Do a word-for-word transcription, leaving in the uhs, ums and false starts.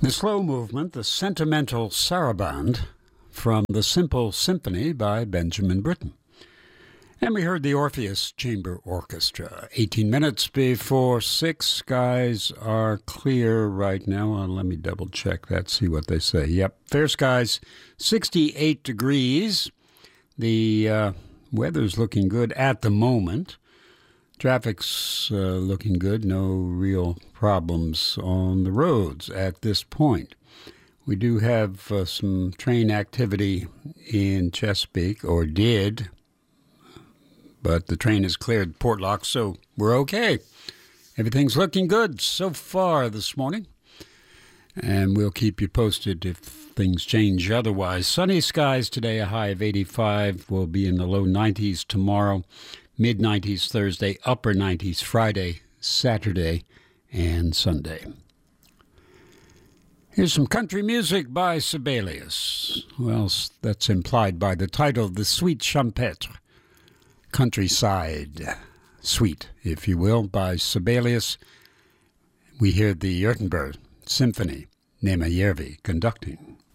The slow movement, the sentimental saraband from the Simple Symphony by Benjamin Britten. And we heard the Orpheus Chamber Orchestra. eighteen minutes before six. Skies are clear right now. Uh, let me double check that, see what they say. Yep, fair skies, sixty-eight degrees. The uh, weather's looking good at the moment. Traffic's uh, looking good. No real problems on the roads at this point. We do have uh, some train activity in Chesapeake, or did, but the train has cleared Portlock, so we're okay. Everything's looking good so far this morning, and we'll keep you posted if things change otherwise. Sunny skies today, a high of eighty-five. We'll be in the low nineties tomorrow. mid-nineties Thursday, upper nineties Friday, Saturday, and Sunday. Here's some country music by Sibelius. Well, that's implied by the title, The Suite Champêtre. Countryside Suite, if you will, by Sibelius. We hear the Württemberg Symphony, Nema Järvi conducting.